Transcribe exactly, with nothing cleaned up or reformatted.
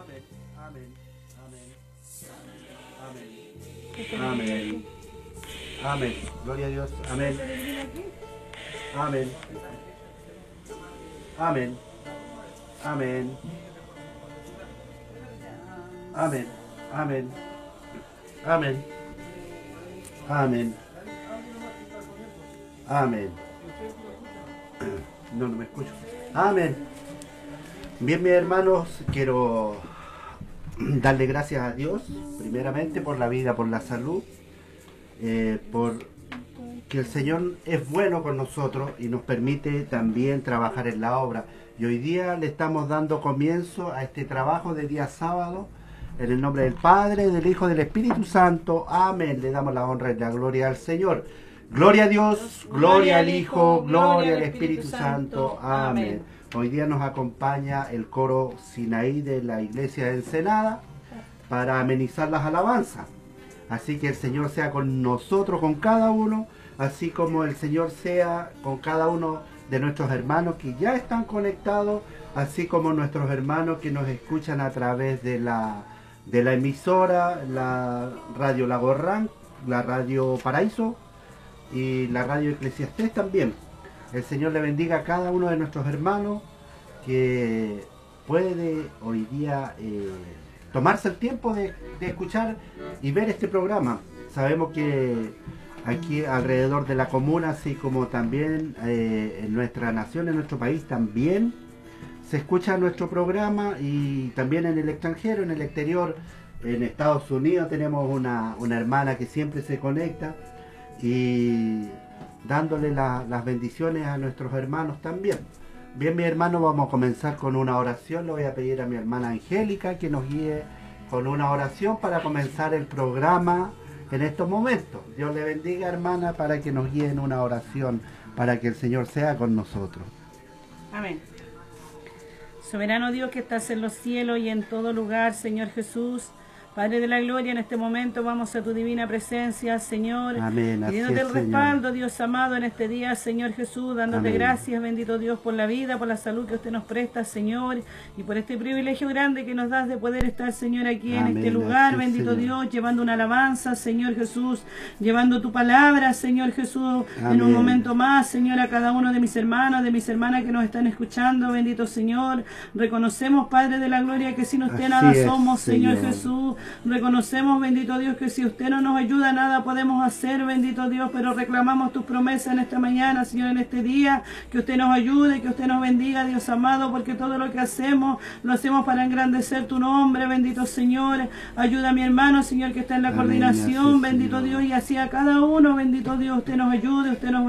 Amén. Amén. Amén. Amén. Amén. Gloria a Dios. Amén. Amén. Amén. Amén. Amén. Amén. Amén. Amén. Amén. No, no me escucho. Amén. Bien, mis hermanos, quiero darle gracias a Dios, primeramente por la vida, por la salud, eh, por que el Señor es bueno con nosotros y nos permite también trabajar en la obra. Y hoy día le estamos dando comienzo a este trabajo de día sábado, en el nombre del Padre, del Hijo, del Espíritu Santo. Amén. Le damos la honra y la gloria al Señor. Gloria a Dios, gloria al Hijo, gloria al Espíritu Santo. Amén. Hoy día nos acompaña el coro Sinaí de la iglesia de Ensenada para amenizar las alabanzas. Así que el Señor sea con nosotros, con cada uno, así como el Señor sea con cada uno de nuestros hermanos que ya están conectados, así como nuestros hermanos que nos escuchan a través de la, de la emisora, la radio Lagorrán, la radio Paraíso y la radio Eclesiastés también. El Señor le bendiga a cada uno de nuestros hermanos que puede hoy día eh, tomarse el tiempo de, de escuchar y ver este programa. Sabemos que aquí alrededor de la comuna, así como también eh, en nuestra nación, en nuestro país, también se escucha nuestro programa, y también en el extranjero, en el exterior, en Estados Unidos tenemos una, una hermana que siempre se conecta y dándole la, las bendiciones a nuestros hermanos también. Bien, mi hermano, vamos a comenzar con una oración. Le voy a pedir a mi hermana Angélica que nos guíe con una oración para comenzar el programa en estos momentos. Dios le bendiga, hermana, para que nos guíe en una oración, para que el Señor sea con nosotros. Amén. Soberano Dios que estás en los cielos y en todo lugar, Señor Jesús, Padre de la gloria, en este momento vamos a tu divina presencia, Señor. Amén. Pidiéndote el respaldo, Dios amado, en este día, Señor Jesús, dándote Amén. Gracias, bendito Dios, por la vida, por la salud que usted nos presta, Señor, y por este privilegio grande que nos das de poder estar, Señor, aquí Amén. en este lugar, Así, bendito Señor. Dios, llevando una alabanza, Señor Jesús, llevando tu palabra, Señor Jesús, Amén. en un momento más, Señor, a cada uno de mis hermanos, de mis hermanas que nos están escuchando, bendito Señor. Reconocemos, Padre de la gloria, que sin usted Así nada es, somos, Señor, Señor. Jesús. Reconocemos, bendito Dios, que si usted no nos ayuda, nada podemos hacer, bendito Dios, pero reclamamos tus promesas en esta mañana, Señor, en este día, que usted nos ayude, que usted nos bendiga, Dios amado, porque todo lo que hacemos, lo hacemos para engrandecer tu nombre, bendito Señor. Ayuda a mi hermano, Señor, que está en la Amén. coordinación, Así, bendito Señor. Dios, y así a cada uno, bendito Dios, usted nos ayude, usted nos